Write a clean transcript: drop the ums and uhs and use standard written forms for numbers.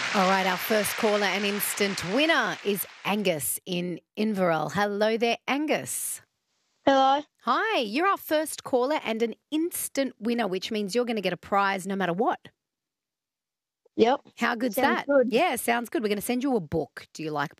All right, our first caller and instant winner is Angus in Inverell. Hello there, Angus. Hello. Hi, you're our first caller and an instant winner, which means you're going to get a prize no matter what. Yep. How good's Sounds that? good. Yeah, sounds good. We're going to send you a book. Do you like